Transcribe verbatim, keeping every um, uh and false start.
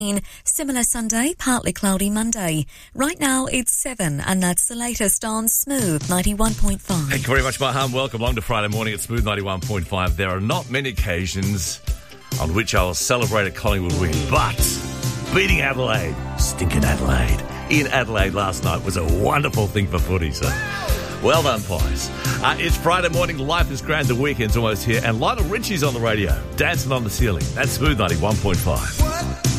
Similar Sunday, partly cloudy Monday. Right now it's seven, and that's the latest on Smooth ninety-one point five. Thank you very much, Maham. Welcome along to Friday morning at Smooth ninety-one point five. There are not many occasions on which I'll celebrate a Collingwood win, but beating Adelaide, stinking Adelaide, in Adelaide last night was a wonderful thing for footy, so well done, Pies. Uh, it's Friday morning, life is grand, the weekend's almost here, and Lionel Richie's on the radio, dancing on the ceiling. That's Smooth ninety-one point five.